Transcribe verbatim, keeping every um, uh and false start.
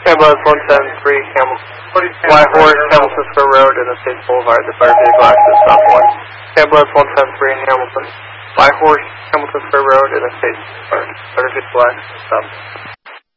Ambulance one seven three, Hamilton. White Horse, Hamilton Square Road, and Estates Boulevard. The fire vehicle access stop one. Ambulance one seven three in Hamilton. White Horse, Hamilton Square Road, and Estates Boulevard. Fire vehicle access stop.